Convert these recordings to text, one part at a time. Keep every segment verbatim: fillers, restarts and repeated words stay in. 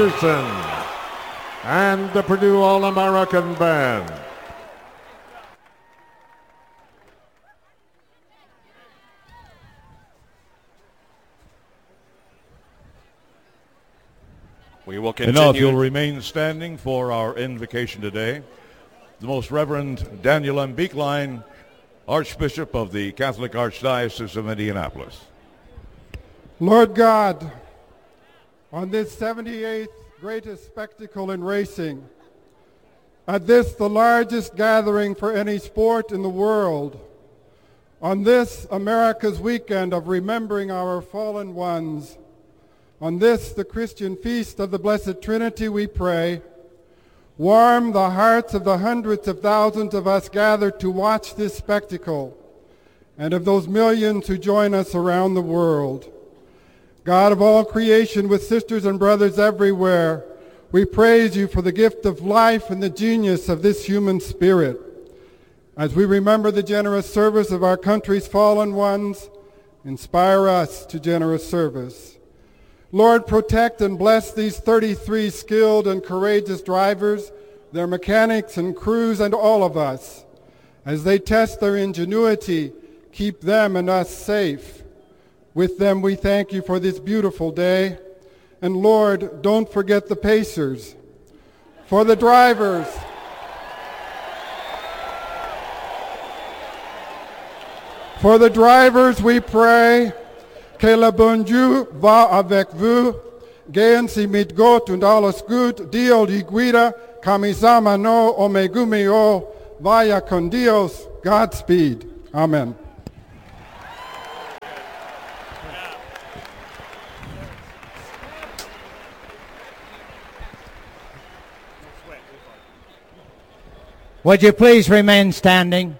Henderson and the Purdue All-American Band. We will continue. And now, if you'll remain standing for our invocation today, the Most Reverend Daniel M. Beekline, Archbishop of the Catholic Archdiocese of Indianapolis. Lord God, on this seventy-eighth greatest spectacle in racing, at this the largest gathering for any sport in the world, on this America's weekend of remembering our fallen ones, on this the Christian feast of the Blessed Trinity, we pray, warm the hearts of the hundreds of thousands of us gathered to watch this spectacle and of those millions who join us around the world. God of all creation, with sisters and brothers everywhere, we praise you for the gift of life and the genius of this human spirit. As we remember the generous service of our country's fallen ones, inspire us to generous service. Lord, protect and bless these thirty-three skilled and courageous drivers, their mechanics and crews, and all of us. As they test their ingenuity, keep them and us safe. With them, we thank you for this beautiful day. And Lord, don't forget the pacers. For the drivers, for the drivers, we pray, que le bon Dieu va avec vous, gehen Sie mit Gott und alles gut, Dio die guida, Kamisama no omegumio, vaya con Dios, Godspeed. Amen. Would you please remain standing?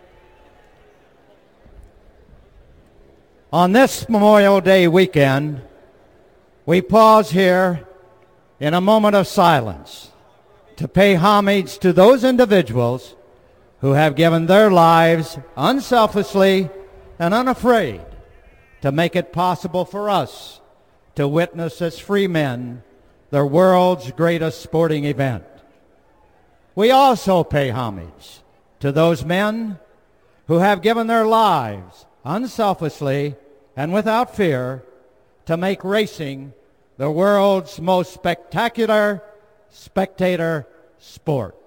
On this Memorial Day weekend, we pause here in a moment of silence to pay homage to those individuals who have given their lives unselfishly and unafraid to make it possible for us to witness as free men the world's greatest sporting event. We also pay homage to those men who have given their lives unselfishly and without fear to make racing the world's most spectacular spectator sport.